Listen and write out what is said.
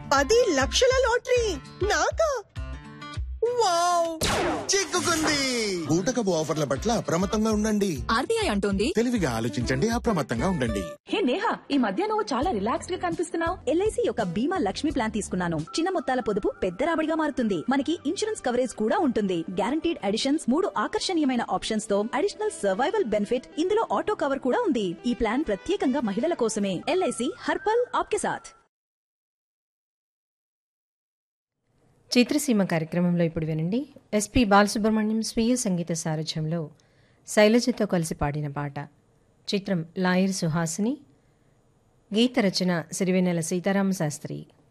10 లక్షల లాటరీ నాకా? వావ్! చిక్కుకుంది. బూటకపు ఆఫర్ల పట్ల అప్రమత్తంగా ఉండండి. ఆర్బీఐ అంటోంది తెలివిగా ఆలోచించండి, అప్రమత్తంగా ఉండండి. హే నేహా, ఈ మధ్య నువ్వు చాలా రిలాక్స్డ్ గా కనిపిస్తున్నావు. ఎల్ఐసి యొక్క బీమా లక్ష్మి ప్లాన్ తీసుకున్నాను. చిన్న మొత్తాల పొదుపు పెద్ద రాబడిగా మారుతుంది. మనకి ఇన్సూరెన్స్ కవరేజ్ కూడా ఉంటుంది. గ్యారంటీడ్ అడిషన్స్, 3 ఆకర్షణీయమైన ఆప్షన్స్ తో అడిషనల్ సర్వైవల్ బెనిఫిట్. ఇందులో ఆటో కవర్ కూడా ఉంది. ఈ ప్లాన్ ప్రత్యేకంగా మహిళల కోసమే. ఎల్ఐసి హర్పల్ ఆప్కే సాథ్. చిత్రసీమ కార్యక్రమంలో ఇప్పుడు వినండి. ఎస్పి బాలసుబ్రహ్మణ్యం స్వీయ సంగీత సారథ్యంలో శైలజతో కలిసి పాడిన పాట. చిత్రం లాయర్ సుహాసిని. గీత రచన సిరివెన్నెల సీతారామ శాస్త్రి.